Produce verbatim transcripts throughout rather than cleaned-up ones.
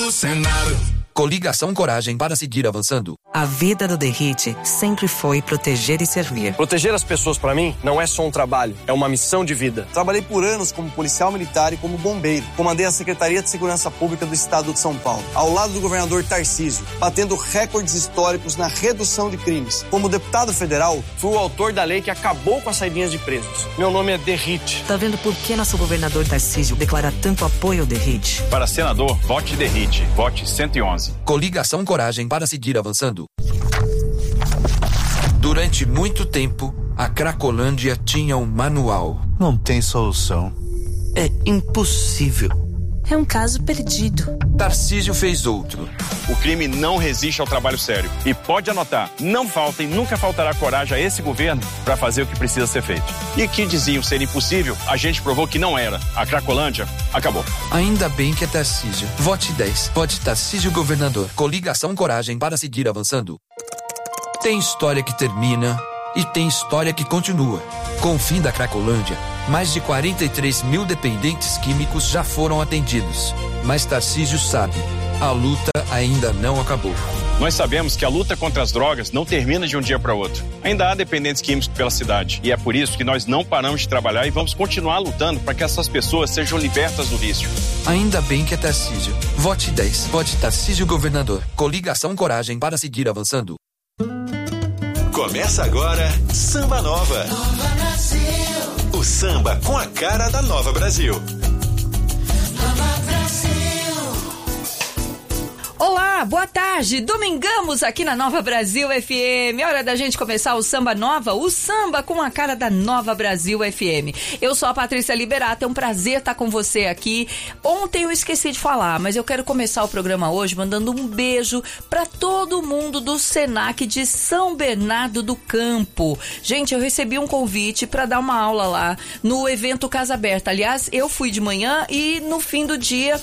do Senado. Coligação Coragem para seguir avançando. A vida do Derrite sempre foi proteger e servir. Proteger as pessoas para mim não é só um trabalho, é uma missão de vida. Trabalhei por anos como policial militar e como bombeiro. Comandei a Secretaria de Segurança Pública do Estado de São Paulo, ao lado do governador Tarcísio, batendo recordes históricos na redução de crimes. Como deputado federal, fui o autor da lei que acabou com as saidinhas de presos. Meu nome é Derrite. Tá vendo por que nosso governador Tarcísio declara tanto apoio ao Derrite? Para senador, vote Derrite. Vote cento e onze. Coligação Coragem para seguir avançando. Durante muito tempo, a Cracolândia tinha um manual. Não tem solução. É impossível. É um caso perdido. Tarcísio fez outro. O crime não resiste ao trabalho sério. E pode anotar, não falta e nunca faltará coragem a esse governo para fazer o que precisa ser feito. E que diziam ser impossível, a gente provou que não era. A Cracolândia acabou. Ainda bem que é Tarcísio. Vote dez. Vote Tarcísio governador. Coligação Coragem para seguir avançando. Tem história que termina e tem história que continua. Com o fim da Cracolândia, mais de quarenta e três mil dependentes químicos já foram atendidos. Mas Tarcísio sabe, a luta ainda não acabou. Nós sabemos que a luta contra as drogas não termina de um dia para outro. Ainda há dependentes químicos pela cidade. E é por isso que nós não paramos de trabalhar e vamos continuar lutando para que essas pessoas sejam libertas do vício. Ainda bem que é Tarcísio. Vote dez. Vote Tarcísio governador. Coligação Coragem para seguir avançando. Começa agora Samba Nova. Nova Brasil. O samba com a cara da Nova Brasil. Nova Brasil. Olá, boa tarde. Domingamos aqui na Nova Brasil F M. Hora da gente começar o Samba Nova, o samba com a cara da Nova Brasil F M. Eu sou a Patrícia Liberato, é um prazer estar com você aqui. Ontem eu esqueci de falar, mas eu quero começar o programa hoje mandando um beijo para todo mundo do Senac de São Bernardo do Campo. Gente, eu recebi um convite para dar uma aula lá no evento Casa Aberta. Aliás, eu fui de manhã e no fim do dia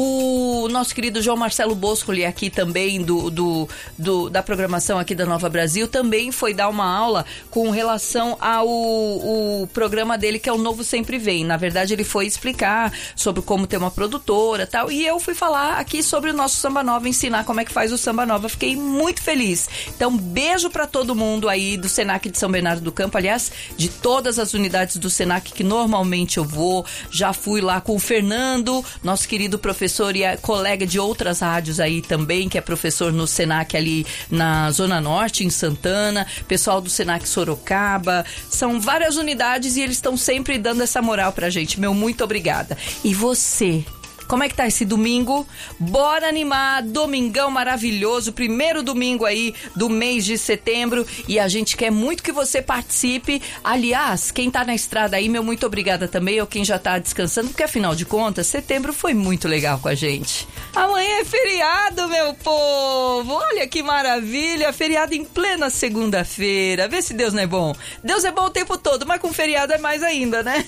o nosso querido João Marcelo Bosco aqui também do, do, do, da programação aqui da Nova Brasil, também foi dar uma aula com relação ao o programa dele, que é o Novo Sempre Vem. Na verdade, ele foi explicar sobre como ter uma produtora e tal, e eu fui falar aqui sobre o nosso Samba Nova, ensinar como é que faz o Samba Nova. Fiquei muito feliz. Então, beijo pra todo mundo aí do Senac de São Bernardo do Campo, aliás, de todas as unidades do Senac que normalmente eu vou. Já fui lá com o Fernando, nosso querido professor e colega de outras rádios aí também, que é professor no Senac ali na Zona Norte, em Santana, pessoal do Senac Sorocaba, são várias unidades e eles estão sempre dando essa moral pra gente. Meu muito obrigada. E você? Como é que tá esse domingo? Bora animar, domingão maravilhoso, primeiro domingo aí do mês de setembro, e a gente quer muito que você participe. Aliás, quem tá na estrada aí, meu muito obrigada também, ou quem já tá descansando, porque afinal de contas, setembro foi muito legal com a gente. Amanhã é feriado, meu povo, olha que maravilha, feriado em plena segunda-feira, vê se Deus não é bom. Deus é bom o tempo todo, mas com feriado é mais ainda, né?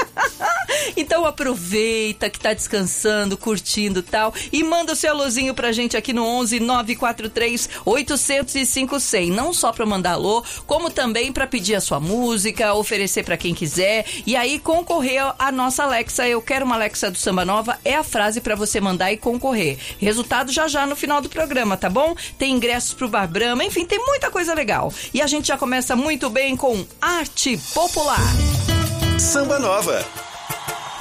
Então aproveita que tá descansando, curtindo e tal, e manda o seu alôzinho pra gente aqui no onze nove quatro três oito zero cinco zero zero, não só pra mandar alô, como também pra pedir a sua música, oferecer pra quem quiser, e aí concorrer a nossa Alexa. Eu quero uma Alexa do Samba Nova, é a frase pra você mandar e concorrer. Resultado já já no final do programa, tá bom? Tem ingressos pro Bar Brahma, enfim, tem muita coisa legal. E a gente já começa muito bem com Arte Popular. Samba Nova.